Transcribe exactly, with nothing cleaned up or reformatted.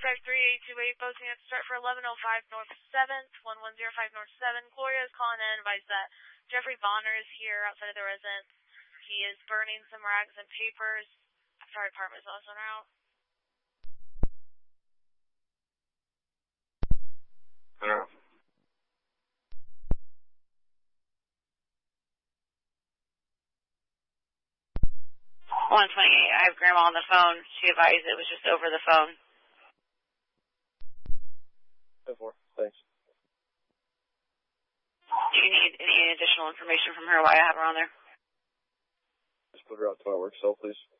five three eight two eight, posting at start for eleven oh five North seventh, one one zero five North seventh. Gloria is calling in, advised that Jeffrey Bonner is here outside of the residence. He is burning some rags and papers. Fire department is also en route. En route. one twenty-eight, I have Grandma on the phone. She advised it was just over the phone. ten four, thanks. Do you need any additional information from her while I have her on there? Just put her out to my work cell, please.